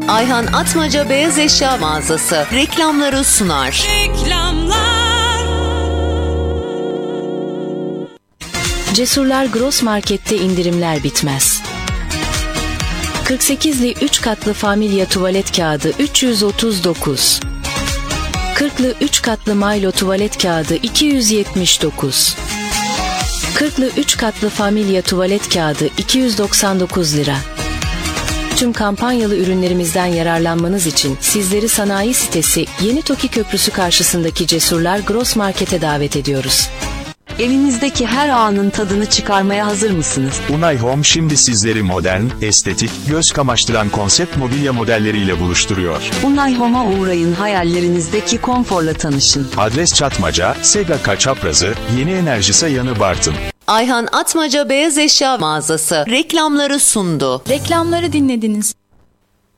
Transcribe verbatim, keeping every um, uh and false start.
Ayhan Atmaca Beyaz Eşya Mağazası reklamları sunar. Reklamlar. Cesurlar Gross Market'te indirimler bitmez. kırk sekizli üç katlı Familya tuvalet kağıdı üç yüz otuz dokuz. kırklı üç katlı Milo tuvalet kağıdı iki yüz yetmiş dokuz. kırklı üç katlı Familya tuvalet kağıdı iki yüz doksan dokuz lira. Tüm kampanyalı ürünlerimizden yararlanmanız için sizleri sanayi sitesi Yeni Toki Köprüsü karşısındaki Cesurlar Gross Market'e davet ediyoruz. Evinizdeki her anın tadını çıkarmaya hazır mısınız? Unay Home şimdi sizleri modern, estetik, göz kamaştıran konsept mobilya modelleriyle buluşturuyor. Unay Home'a uğrayın, hayallerinizdeki konforla tanışın. Adres Çatmaca, Sega Çaprazı, Yeni Enerjisa yanı Bartın. Ayhan Atmaca Beyaz Eşya Mağazası reklamları sundu. Reklamları dinlediniz.